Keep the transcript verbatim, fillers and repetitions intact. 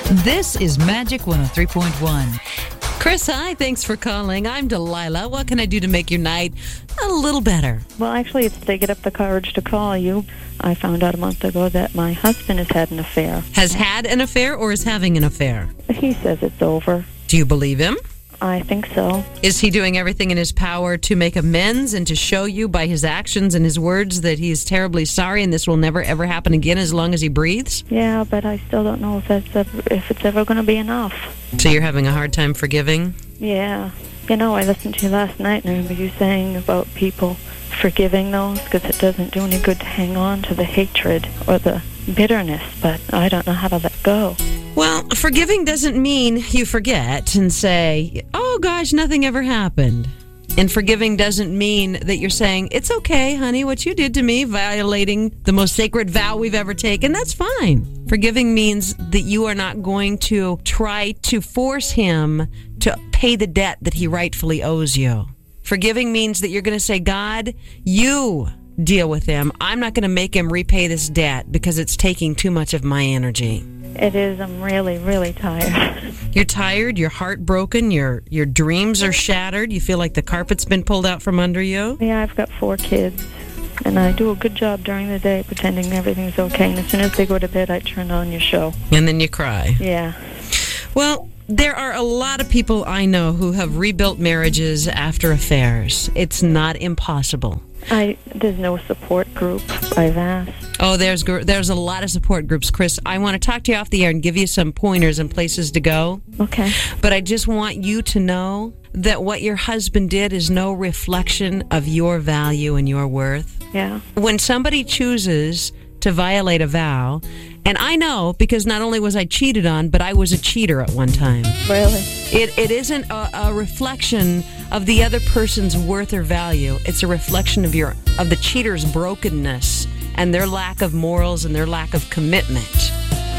This is Magic one oh three point one. Chris, hi. Thanks for calling. I'm Delilah. What can I do to make your night a little better? Well, actually, it's to get up the courage to call you. I found out a month ago that my husband has had an affair. Has had an affair or is having an affair? He says it's over. Do you believe him? I think so. Is he doing everything in his power to make amends and to show you by his actions and his words that he is terribly sorry and this will never, ever happen again as long as he breathes? Yeah, but I still don't know if that's ever, if it's ever going to be enough. So you're having a hard time forgiving? Yeah. You know, I listened to you last night and I remember you saying about people forgiving those because it doesn't do any good to hang on to the hatred or the bitterness, but I don't know how to let go. Well, forgiving doesn't mean you forget and say, oh gosh, nothing ever happened. And forgiving doesn't mean that you're saying, it's okay, honey, what you did to me, violating the most sacred vow we've ever taken, that's fine. Forgiving means that you are not going to try to force him to pay the debt that he rightfully owes you. Forgiving means that you're going to say, God, you deal with him. I'm not going to make him repay this debt because it's taking too much of my energy. It is. I'm really, really tired. You're tired, you're heartbroken, your your dreams are shattered, you feel like the carpet's been pulled out from under you? Yeah, I've got four kids, and I do a good job during the day pretending everything's okay, and as soon as they go to bed, I turn on your show. And then you cry. Yeah. Well, there are a lot of people I know who have rebuilt marriages after affairs. It's not impossible. I There's no support group. I've asked. Oh, there's there's a lot of support groups, Chris. I want to talk to you off the air and give you some pointers and places to go. Okay. But I just want you to know that what your husband did is no reflection of your value and your worth. Yeah. When somebody chooses to violate a vow, and I know because not only was I cheated on, but I was a cheater at one time. Really? It It isn't a, a reflection of the other person's worth or value. It's a reflection of your of the cheater's brokenness and their lack of morals and their lack of commitment.